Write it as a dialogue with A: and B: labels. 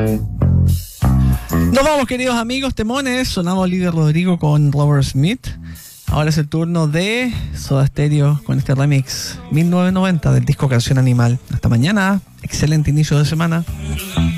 A: Nos vamos, queridos amigos, temones. Sonamos Olivia Rodrigo con Robert Smith. Ahora es el turno de Soda Stereo con este remix 1990 del disco Canción Animal. Hasta mañana, excelente inicio de semana.